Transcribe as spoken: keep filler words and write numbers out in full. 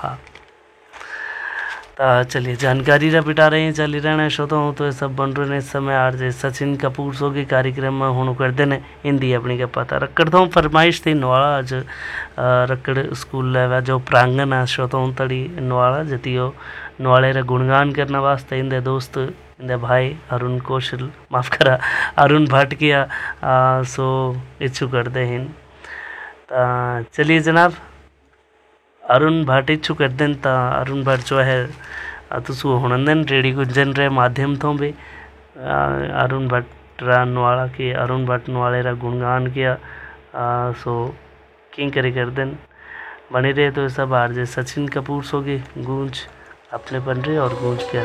हाँ तो चलिए जानकारी रा बिटा रहे हैं चली रहना श्रोता हूँ तो ये सब बन रहे हैं इस समय आर जे सचिन कपूर सो के कार्यक्रम में हूँ कर देने हिंदी अपनी का पता रखड़ तो फरमाइश थी नवाड़ा आज रकड़ स्कूल लेवा जो प्रांगण है श्रोता हूँ तड़ी नवाड़ा जतियो नवाड़े रा गुणगान करने वास्ते इंदे दोस्त इंदे भाई अरुण कौशल माफ़ करा अरुण भाटकिया सो इच्छु कर दे हिन चलिए जनाब अरुण भाट इच्छु कर दें ता अरुण भाट जो है तुसु हुनंदन रेडी गुंजन रे माध्यम तो भी अरुण भट्ट रा नवाड़ा के अरुण भट्ट नवाड़े रा गुणगान किया आ, सो किंग करे कर दें बने रहे तो सब आर जे सचिन कपूर सो के गूंज अपने बन रहे और गूंज के